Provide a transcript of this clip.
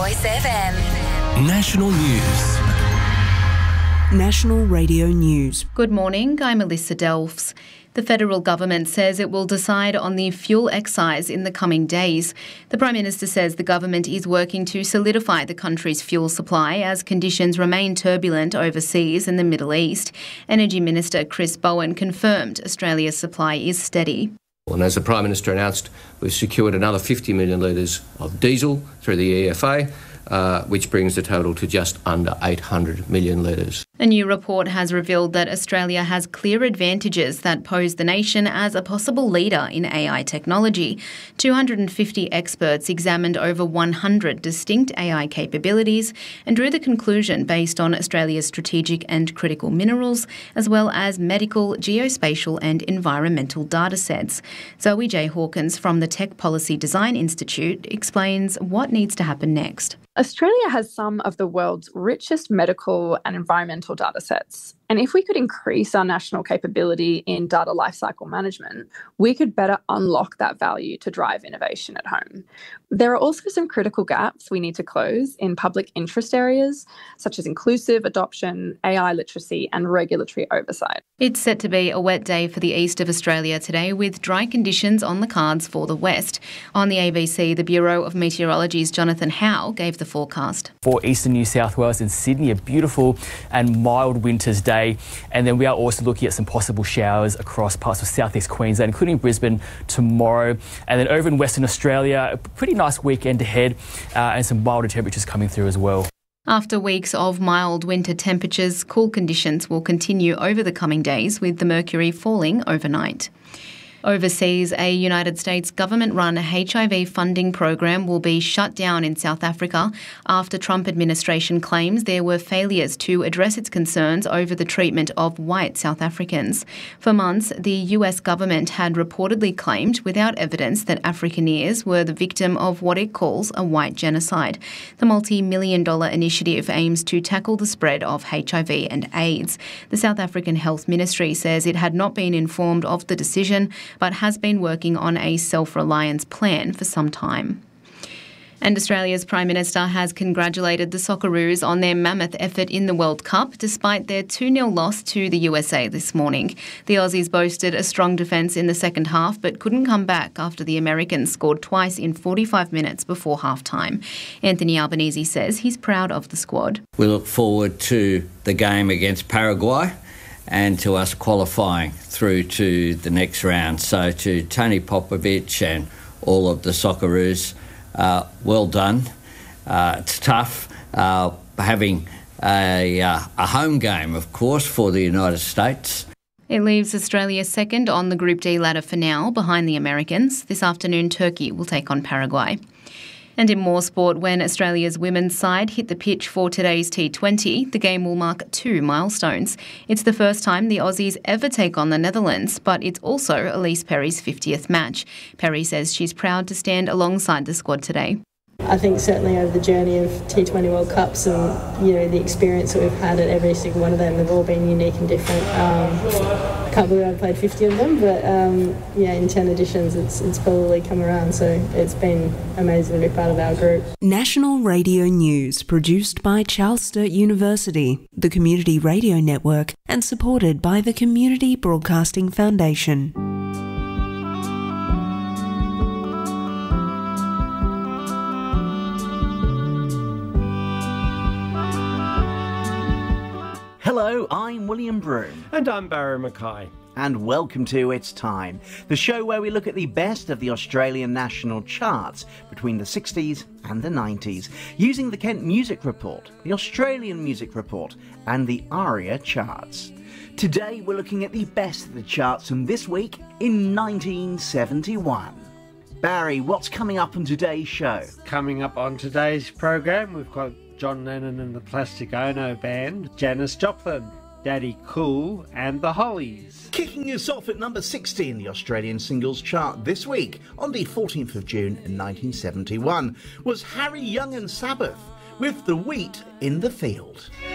Voice FM. National News. National Radio News. Good morning, I'm Melissa Delfs. The federal government says it will decide on the fuel excise in the coming days. The Prime Minister says the government is working to solidify the country's fuel supply as conditions remain turbulent overseas in the Middle East. Energy Minister Chris Bowen confirmed Australia's supply is steady. And as the Prime Minister announced, we've secured another 50 million litres of diesel through the EFA, which brings the total to just under 800 million litres. A new report has revealed that Australia has clear advantages that pose the nation as a possible leader in AI technology. 250 experts examined over 100 distinct AI capabilities and drew the conclusion based on Australia's strategic and critical minerals, as well as medical, geospatial and environmental data sets. Zoe J. Hawkins from the Tech Policy Design Institute explains what needs to happen next. Australia has some of the world's richest medical and environmental data sets. And if we could increase our national capability in data lifecycle management, we could better unlock that value to drive innovation at home. There are also some critical gaps we need to close in public interest areas, such as inclusive adoption, AI literacy, and regulatory oversight. It's set to be a wet day for the east of Australia today, with dry conditions on the cards for the west. On the ABC, the Bureau of Meteorology's Jonathan Howe gave the forecast. For eastern New South Wales and Sydney, a beautiful and mild winter's day. And then we are also looking at some possible showers across parts of southeast Queensland, including Brisbane tomorrow. And then over in Western Australia, a pretty nice weekend ahead and some milder temperatures coming through as well. After weeks of mild winter temperatures, cool conditions will continue over the coming days, with the mercury falling overnight. Overseas, a United States government-run HIV funding program will be shut down in South Africa after Trump administration claims there were failures to address its concerns over the treatment of white South Africans. For months, the US government had reportedly claimed without evidence that Afrikaners were the victim of what it calls a white genocide. The multi-million-dollar initiative aims to tackle the spread of HIV and AIDS. The South African Health Ministry says it had not been informed of the decision, but has been working on a self-reliance plan for some time. And Australia's Prime Minister has congratulated the Socceroos on their mammoth effort in the World Cup, despite their 2-0 loss to the USA this morning. The Aussies boasted a strong defence in the second half, but couldn't come back after the Americans scored twice in 45 minutes before half-time. Anthony Albanese says he's proud of the squad. We look forward to the game against Paraguay and to us qualifying through to the next round. So to Tony Popovic and all of the Socceroos, well done. It's tough having a home game, of course, for the United States. It leaves Australia second on the Group D ladder for now, behind the Americans. This afternoon, Turkey will take on Paraguay. And in more sport, when Australia's women's side hit the pitch for today's T20, the game will mark 2 milestones. It's the first time the Aussies ever take on the Netherlands, but it's also Elise Perry's 50th match. Perry says she's proud to stand alongside the squad today. I think certainly over the journey of T20 World Cups and the experience that we've had at every single one of them, they've all been unique and different. I can't believe I've played 50 of them, but in 10 editions it's probably come around, so it's been amazing to be part of our group. National Radio News, produced by Charles Sturt University, the Community Radio Network, and supported by the Community Broadcasting Foundation. Hello, I'm William Broome. And I'm Barry Mackay. And welcome to It's Time, the show where we look at the best of the Australian national charts between the 60s and the 90s, using the Kent Music Report, the Australian Music Report, and the ARIA charts. Today we're looking at the best of the charts from this week in 1971. Barry, what's coming up on today's show? Coming up on today's programme, we've got John Lennon and the Plastic Ono Band, Janis Joplin, Daddy Cool and the Hollies. Kicking us off at number 60 in the Australian singles chart this week, on the 14th of June in 1971, was Harry Young and Sabbath with The Wheat in the Field.